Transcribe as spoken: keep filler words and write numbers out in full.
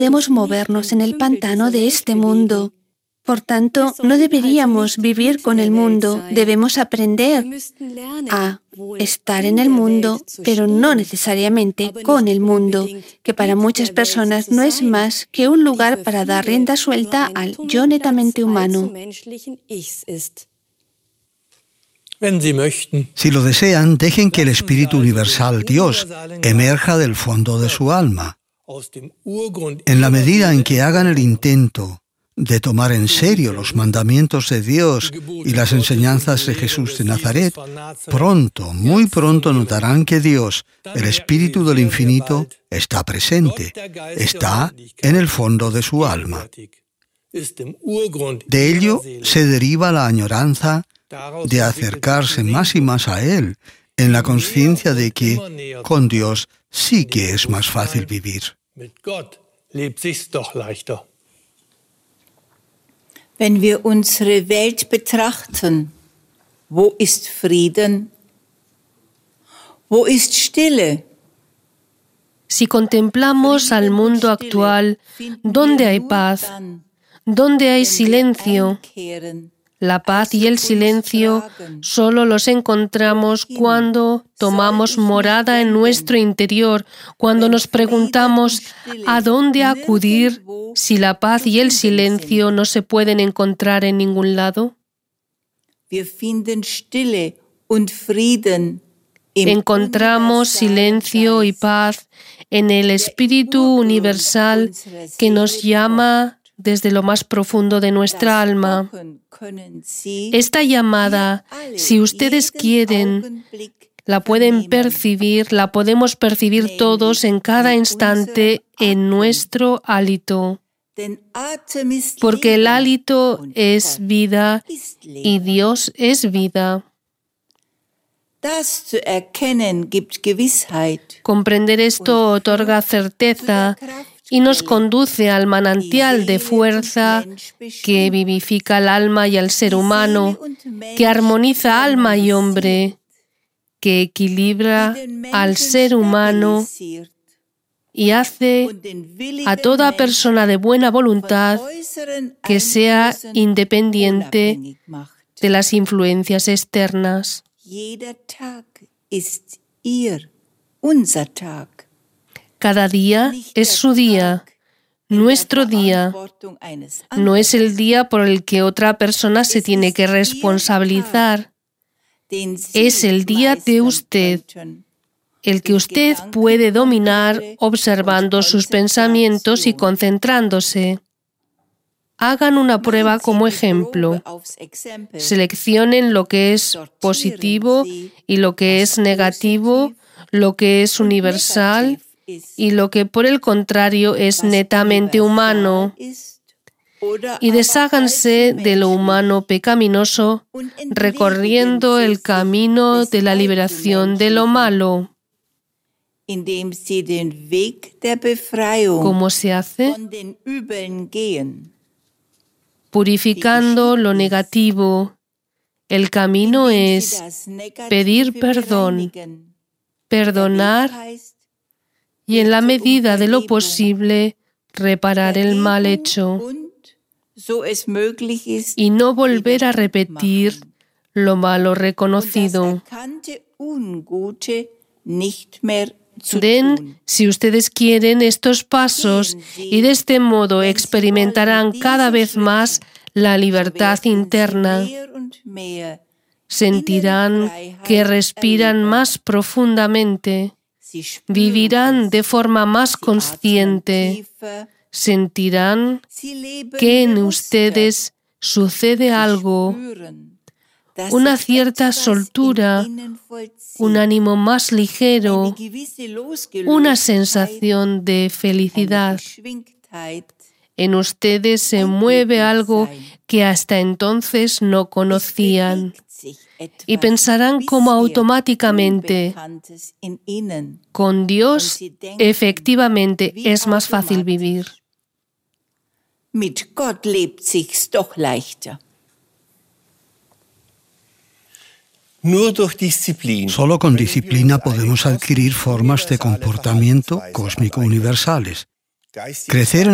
podemos movernos en el pantano de este mundo. Por tanto, no deberíamos vivir con el mundo, debemos aprender a estar en el mundo, pero no necesariamente con el mundo, que para muchas personas no es más que un lugar para dar rienda suelta al yo netamente humano. Si lo desean, dejen que el Espíritu Universal, Dios, emerja del fondo de su alma. En la medida en que hagan el intento de tomar en serio los mandamientos de Dios y las enseñanzas de Jesús de Nazaret, pronto, muy pronto notarán que Dios, el Espíritu del Infinito, está presente, está en el fondo de su alma. De ello se deriva la añoranza de acercarse más y más a Él, en la conciencia de que con Dios sí que es más fácil vivir. Wenn wir unsere Welt betrachten, wo ist Frieden? Wo ist Stille? Si contemplamos al mundo actual, ¿dónde hay paz? ¿Dónde hay silencio? La paz y el silencio solo los encontramos cuando tomamos morada en nuestro interior, cuando nos preguntamos a dónde acudir si la paz y el silencio no se pueden encontrar en ningún lado. Encontramos silencio y paz en el Espíritu Universal que nos llama desde lo más profundo de nuestra alma. Esta llamada, si ustedes quieren, la pueden percibir, la podemos percibir todos en cada instante en nuestro hálito. Porque el hálito es vida y Dios es vida. Comprender esto otorga certeza y nos conduce al manantial de fuerza que vivifica el alma y al ser humano, que armoniza alma y hombre, que equilibra al ser humano y hace a toda persona de buena voluntad que sea independiente de las influencias externas. Cada día es su día, nuestro día. No es el día por el que otra persona se tiene que responsabilizar. Es el día de usted, el que usted puede dominar observando sus pensamientos y concentrándose. Hagan una prueba como ejemplo. Seleccionen lo que es positivo y lo que es negativo, lo que es universal y lo que por el contrario es netamente humano, y desháganse de lo humano pecaminoso, recorriendo el camino de la liberación de lo malo. ¿Cómo se hace? Purificando lo negativo. El camino es pedir perdón, perdonar y en la medida de lo posible reparar el mal hecho y no volver a repetir lo malo reconocido. Den, si ustedes quieren, estos pasos y de este modo experimentarán cada vez más la libertad interna. Sentirán que respiran más profundamente. Vivirán de forma más consciente. Sentirán que en ustedes sucede algo, una cierta soltura, un ánimo más ligero, una sensación de felicidad. En ustedes se mueve algo que hasta entonces no conocían. Y pensarán como automáticamente, con Dios efectivamente es más fácil vivir. Mit Gott lebt sich's doch leichter. Solo con disciplina podemos adquirir formas de comportamiento cósmico universales. Crecer en